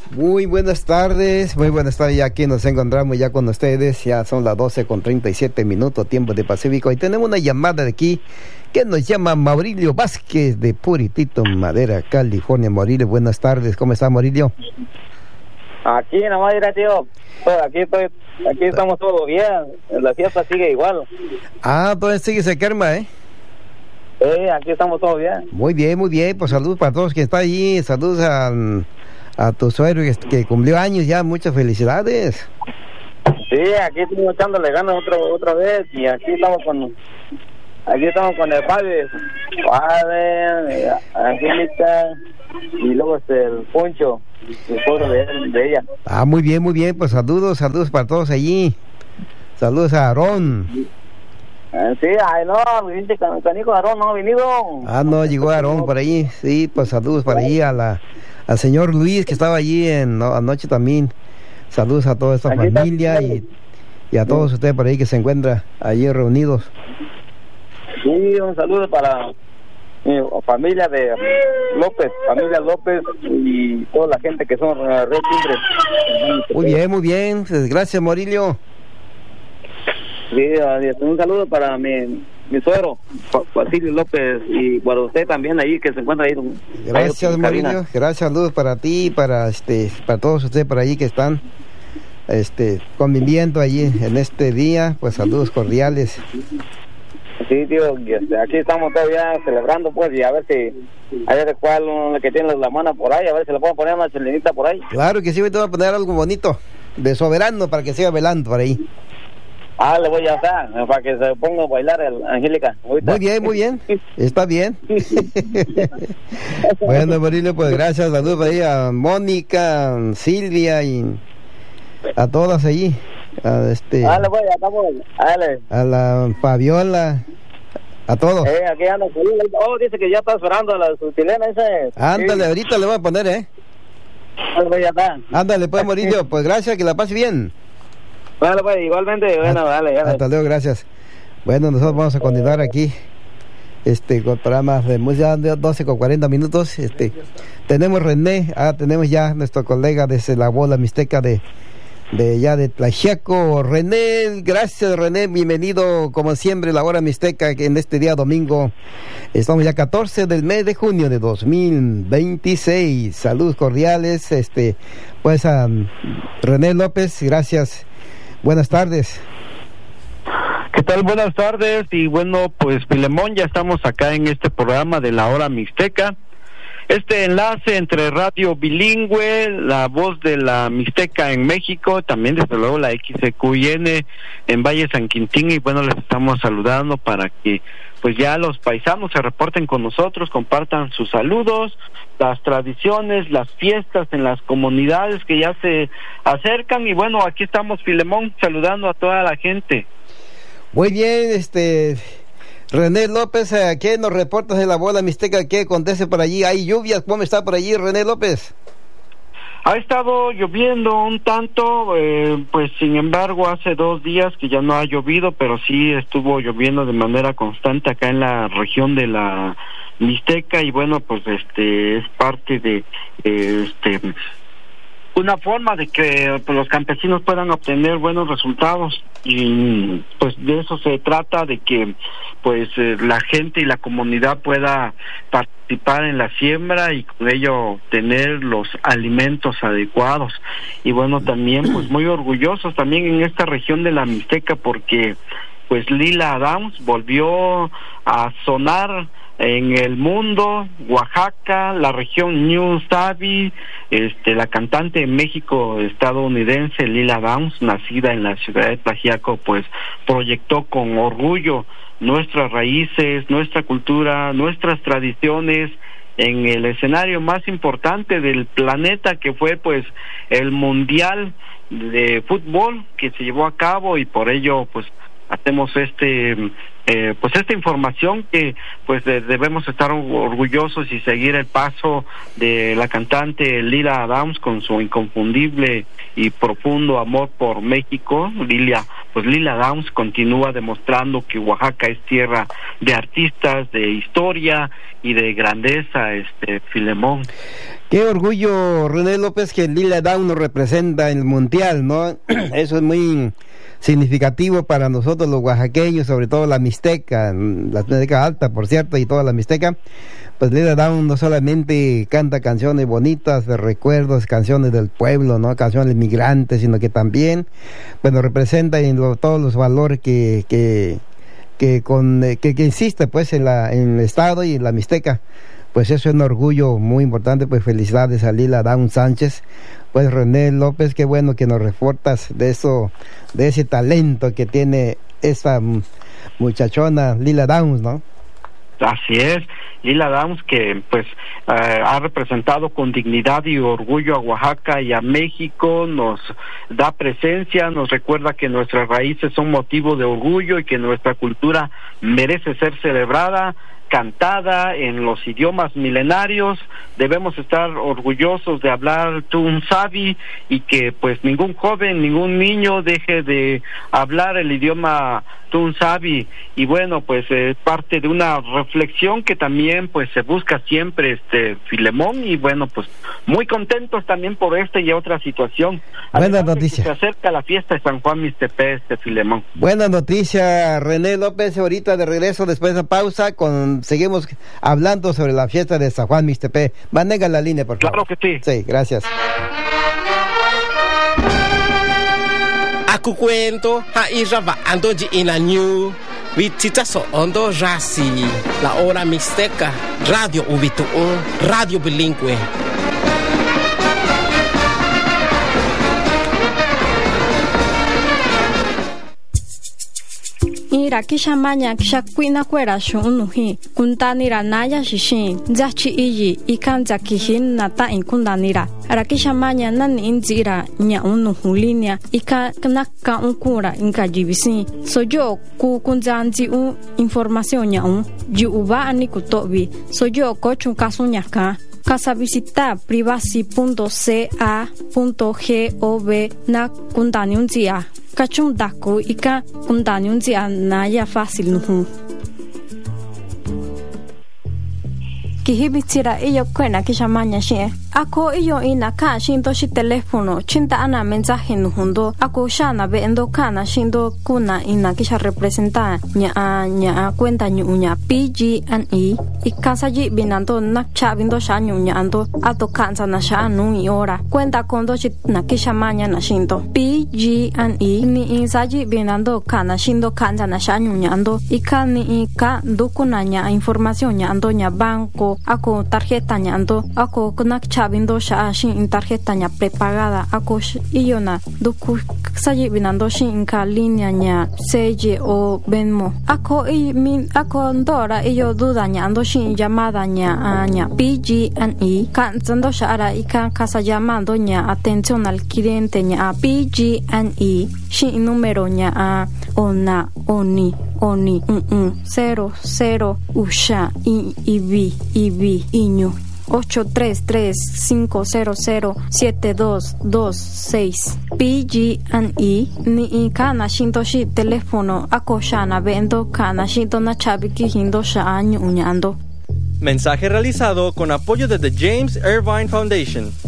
Muy buenas tardes, ya aquí nos encontramos ya con ustedes, ya son las 12:37, tiempo de Pacífico, y tenemos una llamada de aquí que nos llama Maurilio Vázquez de Puritito Madera, California. Maurilio, buenas tardes, ¿cómo está Maurilio? Aquí en la madera, tío, pues aquí estamos todos bien, la fiesta sigue igual. Todavía sigue ese karma, aquí estamos todos bien. Muy bien, pues saludos para todos que están allí, saludos a tu suegro que cumplió años ya, muchas felicidades. Sí, aquí estamos echándole ganas otra vez, y aquí estamos con el padre, Angélica, y luego el Poncho, el esposo de ella. Muy bien, pues saludos para todos allí, saludos a Aarón. Sí, canijo Aarón no ha venido. No, llegó Aarón por ahí, sí, pues saludos para allí al señor Luis que estaba allí anoche también. Saludos a toda esta familia y a todos ustedes por ahí que se encuentran allí reunidos. Sí, un saludo para mi familia de familia López y toda la gente que son Red Timbre. Muy bien, gracias Maurilio. Sí, un saludo para mi suegro, Basilio López, y para usted también ahí que se encuentra ahí. Gracias Maurilio, gracias, saludos para ti, para todos ustedes por allí que están conviviendo allí en este día, pues saludos cordiales. Sí, tío, aquí estamos todavía celebrando, pues, y a ver cuál que tiene la mano por ahí, a ver si le puedo poner una chelinita por ahí. Claro que sí, te voy a poner algo bonito de soberano para que siga velando por ahí. Le voy a dar para que se ponga a bailar Angélica. Ahorita. Muy bien, está bien. Bueno, Maurilio, pues gracias, saludos ahí a Mónica, Silvia y a todas allí. A la Fabiola, a todos. Aquí anda, dice que ya está esperando a la chilena ese. Ándale, sí. Ahorita le voy a poner, Ándale, pues, Maurilio, pues gracias, que la pase bien. Vale, pues, igualmente, bueno, dale. Hasta luego, gracias. Bueno, nosotros vamos a continuar aquí, con programas de música de 12:40. Tenemos René, tenemos ya nuestro colega desde la bola mixteca de Tlaxiaco. René, gracias René, bienvenido como siempre la hora mixteca en este día domingo. Estamos ya 14 del mes de junio de 2026. Saludos cordiales, pues a René López, gracias. Buenas tardes. ¿Qué tal? Buenas tardes. Y bueno, pues Filemón, ya estamos acá en este programa de la hora mixteca. Este enlace entre radio bilingüe, la voz de la Mixteca en México, también desde luego la XCQN en Valle San Quintín, y bueno, les estamos saludando para que pues ya los paisanos se reporten con nosotros, compartan sus saludos, las tradiciones, las fiestas en las comunidades que ya se acercan, y bueno, aquí estamos Filemón saludando a toda la gente. Muy bien, René López, ¿qué nos reportas de la bola mixteca? ¿Qué acontece por allí? ¿Hay lluvias? ¿Cómo está por allí, René López? Ha estado lloviendo un tanto, pues sin embargo hace 2 días que ya no ha llovido, pero sí estuvo lloviendo de manera constante acá en la región de la Mixteca, y bueno, pues es parte de una forma de que pues, los campesinos puedan obtener buenos resultados, y pues de eso se trata, de que pues la gente y la comunidad pueda participar en la siembra y con ello tener los alimentos adecuados. Y bueno, también pues muy orgullosos también en esta región de la Mixteca, porque pues Lila Downs volvió a sonar en el mundo. Oaxaca, la región New Savvy, la cantante México-estadounidense Lila Downs, nacida en la ciudad de Tlaxiaco, pues proyectó con orgullo nuestras raíces, nuestra cultura, nuestras tradiciones en el escenario más importante del planeta, que fue pues el Mundial de Fútbol que se llevó a cabo, y por ello pues hacemos pues esta información que pues debemos estar orgullosos y seguir el paso de la cantante Lila Downs con su inconfundible y profundo amor por México. Lila Downs continúa demostrando que Oaxaca es tierra de artistas, de historia y de grandeza, Filemón. Qué orgullo, René López, que Lila Downs nos representa en el mundial, ¿no? Eso es muy significativo para nosotros los oaxaqueños, sobre todo la Mixteca Alta, por cierto, y toda la Mixteca. Pues Lila Downs no solamente canta canciones bonitas de recuerdos, canciones del pueblo, no canciones migrantes, sino que también bueno representa todos los valores que existe pues en el estado y en la Mixteca. Pues eso es un orgullo muy importante. Pues felicidades a Lila Downs Sánchez. Pues René López, qué bueno que nos reportas de ese talento que tiene esa muchachona Lila Downs, ¿no? Así es, Lila Downs, que pues ha representado con dignidad y orgullo a Oaxaca y a México, nos da presencia, nos recuerda que nuestras raíces son motivo de orgullo y que nuestra cultura merece ser celebrada, cantada en los idiomas milenarios. Debemos estar orgullosos de hablar Tunsavi y que pues ningún joven, ningún niño deje de hablar el idioma Tunsavi. Y bueno, pues es parte de una reflexión que también pues se busca siempre, Filemón, y bueno, pues muy contentos también por esta y otra situación. Buena noticia. Se acerca la fiesta de San Juan Mixtepec, Filemón. Buena noticia, René López. Ahorita de regreso después de pausa seguimos hablando sobre la fiesta de San Juan Mixtepec. Maneja la línea, por favor. Claro que sí. Sí, gracias. Aku cuento hairaba andoji inañu vititaso ondo rasi la hora mixteca radio ubitu radio bilingüe. Ira kisha maña kisha kuina kwera shunuhi kuntanira naya shishin zachi iyi ikanza kihin nata inkundanira ara kisha maña nani inzira nya unuhulinia ika knaka unkura inka jibisi sojo ku kunzanzi información nya ju uba ani kutobi sojo kochun kasunya ka casa visita privacy.ca.gov na kundaniunzia kachung daku ika kundaniunzia naya fácil nuhu kihibitira iyo kwena kisha maña shie ako iyo ina ka shindo shi teléfono chinta ana mensaje nuhundo ako shana be endo kana shindo kuna ina kisha representa nya cuenta nya PG&E ikasaji binando nakcha bindo sha nya ando ato kanza na sha nu iora cuenta kondo shi na kisha maña na shindo PG&E ni insaji binando kana shindo kanza na sha nya ando ikani ika dukuna nya información nya ando nya banco ako tarjeta nya ando ako nakcha bindo sha shin tarjeta nya prepagada ako iyona duku saji binando shin ka línea nya Seye o Venmo ako ako ndora iyo duda nya ando shin llamada nya PG&E kanzando sha ara ikan casa llamando nya atención al cliente nya PG&E shin número nya ona oni 00 usha ibi iño 833-500-7226 PG&E ni kana shinto shi teléfono ako shana vendo kana shinto na chabiki hindo sha año uñando. Mensaje realizado con apoyo de The James Irvine Foundation.